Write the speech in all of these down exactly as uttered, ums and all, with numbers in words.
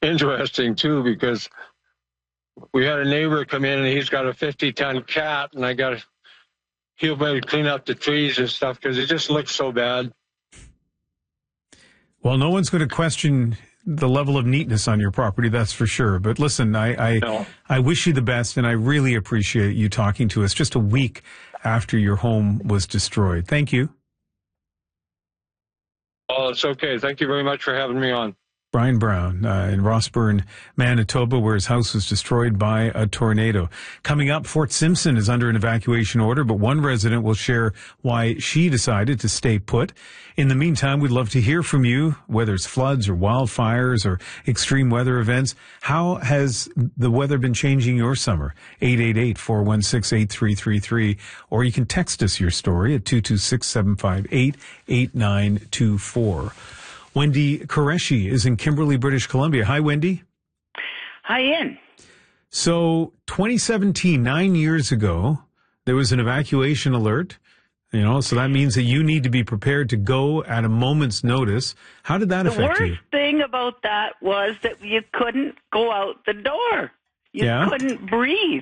interesting, too, because we had a neighbor come in, and he's got a fifty-ton cat, and I got to, he'll better clean up the trees and stuff because it just looks so bad. Well, no one's going to question the level of neatness on your property, that's for sure. But listen, I I, No. I wish you the best, and I really appreciate you talking to us just a week after your home was destroyed. Thank you. Oh, it's okay. Thank you very much for having me on. Brian Brown uh, in Rossburn, Manitoba, where his house was destroyed by a tornado. Coming up, Fort Simpson is under an evacuation order, but one resident will share why she decided to stay put. In the meantime, we'd love to hear from you, whether it's floods or wildfires or extreme weather events. How has the weather been changing your summer? eight eight eight, four one six, eight three three three, or you can text us your story at two two six, seven five eight, eight nine two four. Wendy Qureshi is in Kimberley, British Columbia. Hi, Wendy. Hi, Ian. So twenty seventeen, nine years ago, there was an evacuation alert, you know, so that means that you need to be prepared to go at a moment's notice. How did that the affect you? The worst thing about that was that you couldn't go out the door. You yeah? couldn't breathe.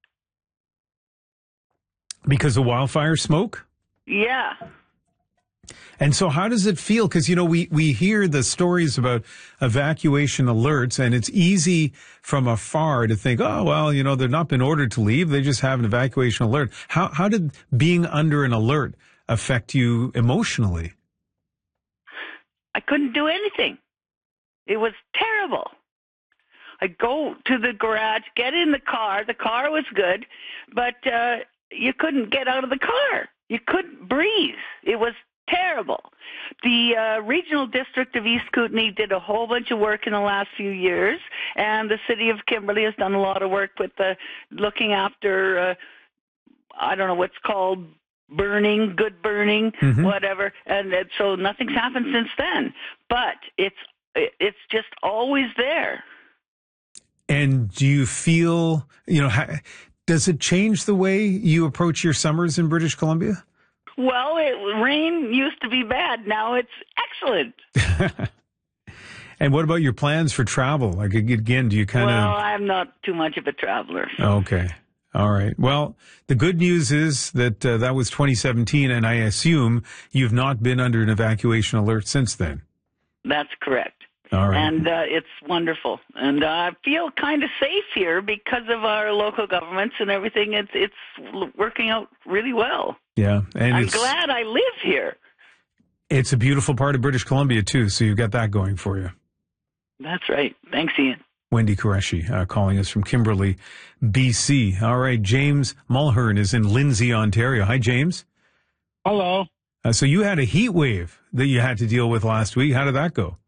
Because of wildfire smoke? Yeah. And so how does it feel? Because, you know, we, we hear the stories about evacuation alerts, and it's easy from afar to think, oh, well, you know, they've not been ordered to leave. They just have an evacuation alert. How, how did being under an alert affect you emotionally? I couldn't do anything. It was terrible. I'd go to the garage, get in the car. The car was good, but uh, you couldn't get out of the car. You couldn't breathe. It was terrible. The uh, regional district of East Kootenay did a whole bunch of work in the last few years, and the city of Kimberley has done a lot of work with the looking after, uh, I don't know what's called burning, good burning, mm-hmm. whatever, and it, so nothing's happened since then. But it's it's just always there. And do you feel, you know, ha- does it change the way you approach your summers in British Columbia? Well, it, rain used to be bad. Now it's excellent. And what about your plans for travel? Like, again, do you kind of... Well, I'm not too much of a traveler. So. Okay. All right. Well, the good news is that uh, that was twenty seventeen, and I assume you've not been under an evacuation alert since then. That's correct. All right. And uh, it's wonderful. And uh, I feel kind of safe here because of our local governments and everything. It's it's working out really well. Yeah. And I'm glad I live here. It's a beautiful part of British Columbia, too, so you've got that going for you. That's right. Thanks, Ian. Wendy Qureshi uh, calling us from Kimberley, B C. All right. James Mulhern is in Lindsay, Ontario. Hi, James. Hello. Uh, so you had a heat wave that you had to deal with last week. How did that go?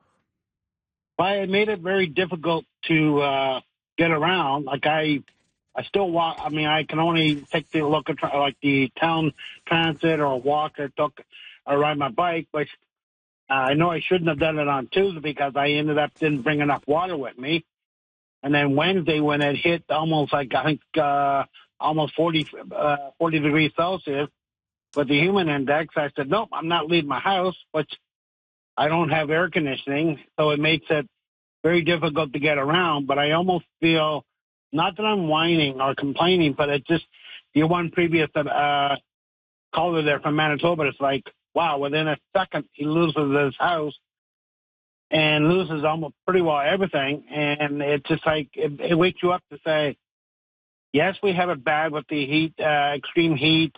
Well, it made it very difficult to uh, get around. Like I, I still walk. I mean, I can only take the local, like the town transit or walk or took or ride my bike. But uh, I know I shouldn't have done it on Tuesday because I ended up didn't bring enough water with me. And then Wednesday, when it hit almost like I think uh, almost forty, uh, forty degrees Celsius with the human index, I said, nope, I'm not leaving my house. Which I don't have air conditioning, so it makes it very difficult to get around. But I almost feel, not that I'm whining or complaining, but it just, your one previous uh, caller there from Manitoba, it's like, wow, within a second he loses his house and loses almost pretty well everything. And it's just like, it, it wakes you up to say, yes, we have it bad with the heat, uh, extreme heat,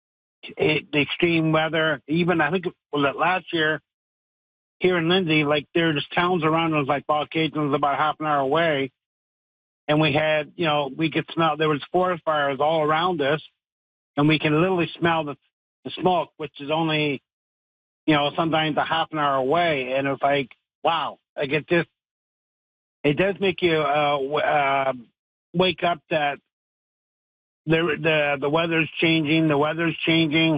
it, the extreme weather. Even, I think, was it last year, here in Lindsay, like there's towns around us, like Balcage was about half an hour away, and we had, you know, we could smell, there was forest fires all around us, and we can literally smell the, the smoke, which is only, you know, sometimes a half an hour away, and it's like, wow, like it just, it does make you uh, w- uh, wake up that the, the, the weather's changing, the weather's changing,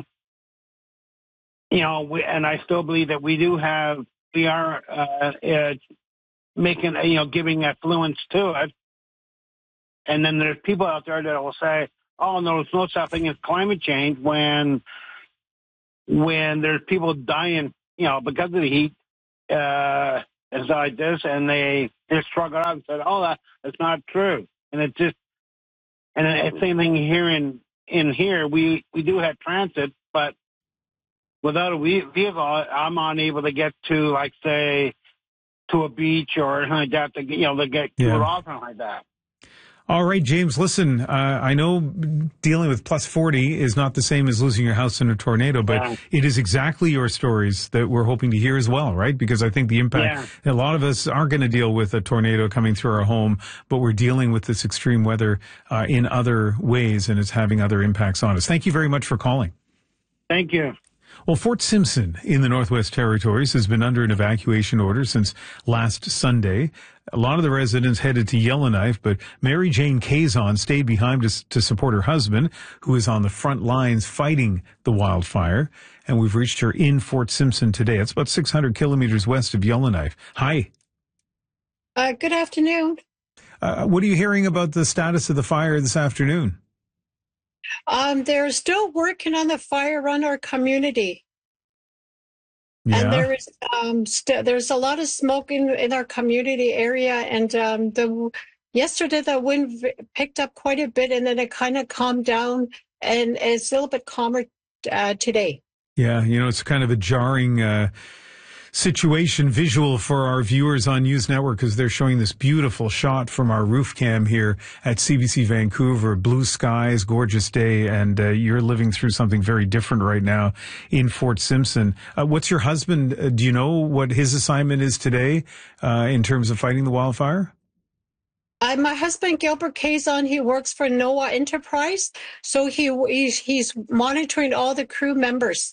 you know, we, and I still believe that we do have, we are uh, uh, making, you know, giving affluence to it. And then there's people out there that will say, oh, no, there's no such thing as climate change when, when there's people dying, you know, because of the heat, uh, it's like this, and they just shrug it off and said, "Oh, that that's not true." And it just, and it's same thing here in in here. We we do have transit, but without a vehicle, I'm unable to get to, like, say, to a beach or anything like that. To, you know, to get yeah. cooled off and like that. All right, James, listen, uh, I know dealing with plus forty is not the same as losing your house in a tornado, but yeah. it is exactly your stories that we're hoping to hear as well, right? Because I think the impact, yeah. a lot of us aren't going to deal with a tornado coming through our home, but we're dealing with this extreme weather uh, in other ways, and it's having other impacts on us. Thank you very much for calling. Thank you. Well, Fort Simpson in the Northwest Territories has been under an evacuation order since last Sunday. A lot of the residents headed to Yellowknife, but Mary Jane Kazon stayed behind to, to support her husband, who is on the front lines fighting the wildfire. And we've reached her in Fort Simpson today. It's about six hundred kilometers west of Yellowknife. Hi. Uh, good afternoon. Uh, what are you hearing about the status of the fire this afternoon? Um, they're still working on the fire around our community. Yeah. And there is um, st- there's a lot of smoke in, in our community area. And um, the yesterday the wind v- picked up quite a bit, and then it kind of calmed down, and it's a little bit calmer uh, today. Yeah, you know, it's kind of a jarring uh, situation visual for our viewers on News Network, because they're showing this beautiful shot from our roof cam here at C B C Vancouver. Blue skies, gorgeous day, and uh, you're living through something very different right now in Fort Simpson. Uh, what's your husband? Uh, do you know what his assignment is today uh, in terms of fighting the wildfire? Uh, my husband, Gilbert Kazon, he works for NOAA Enterprise, so he he's, he's monitoring all the crew members.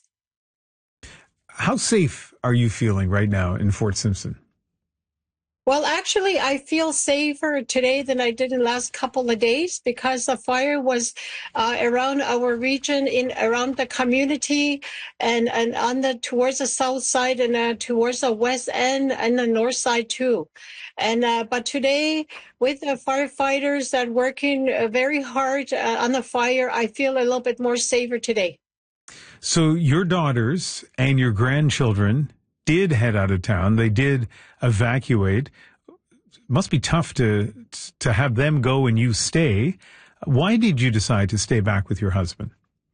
How safe are you feeling right now in Fort Simpson? Well, actually, I feel safer today than I did in the last couple of days, because the fire was uh, around our region, in around the community, and, and on the towards the south side, and uh, towards the west end and the north side too. And uh, but today, with the firefighters that working uh, very hard uh, on the fire, I feel a little bit more safer today. So your daughters and your grandchildren did head out of town. They did evacuate. It must be tough to to have them go and you stay. Why did you decide to stay back with your husband?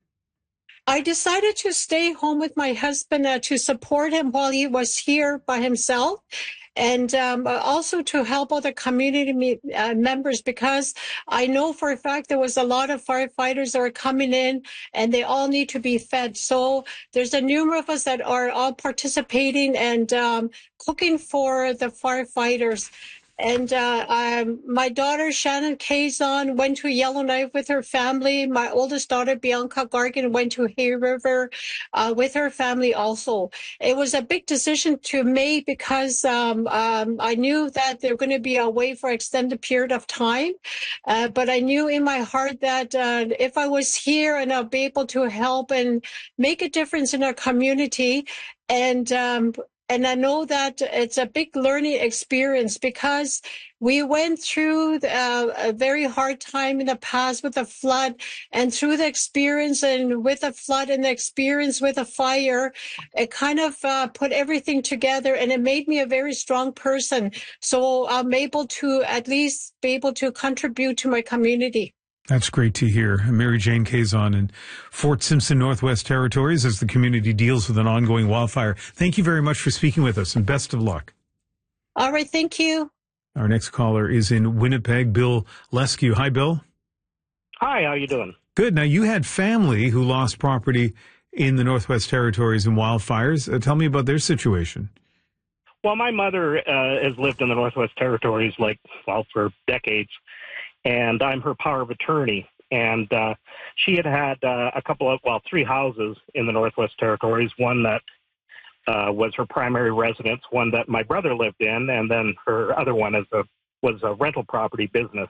I decided to stay home with my husband uh, to support him while he was here by himself. And um, also to help other community me- uh, members, because I know for a fact there was a lot of firefighters that are coming in, and they all need to be fed. So there's a number of us that are all participating and um, cooking for the firefighters. And uh, um, my daughter, Shannon Kazon, went to Yellowknife with her family. My oldest daughter, Bianca Gargan, went to Hay River uh, with her family also. It was a big decision to make, because um, um, I knew that they're going to be away for an extended period of time. Uh, but I knew in my heart that uh, if I was here and I'll be able to help and make a difference in our community, and um, And I know that it's a big learning experience, because we went through uh, a very hard time in the past with the flood, and through the experience and with the flood and the experience with the fire, it kind of uh, put everything together, and it made me a very strong person. So I'm able to at least be able to contribute to my community. That's great to hear. Mary Jane Kazon in Fort Simpson, Northwest Territories, as the community deals with an ongoing wildfire. Thank you very much for speaking with us, and best of luck. All right, thank you. Our next caller is in Winnipeg, Bill Lescue. Hi, Bill. Hi, how you doing? Good. Now, you had family who lost property in the Northwest Territories in wildfires. Uh, tell me about their situation. Well, my mother uh, has lived in the Northwest Territories, like, well, for decades. And I'm her power of attorney. And uh, she had had uh, a couple of, well, three houses in the Northwest Territories, one that uh, was her primary residence, one that my brother lived in, and then her other one is a, was a rental property business.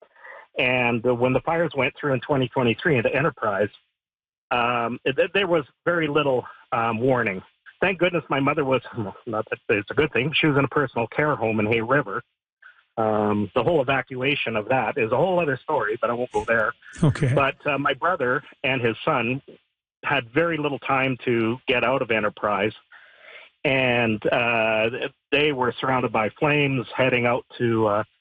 And uh, when the fires went through in twenty twenty-three into Enterprise, um, it, there was very little um, warning. Thank goodness my mother was, not that it's a good thing, she was in a personal care home in Hay River. Um, the whole evacuation of that is a whole other story, but I won't go there. Okay. But uh, my brother and his son had very little time to get out of Enterprise. and uh, they were surrounded by flames heading out to uh,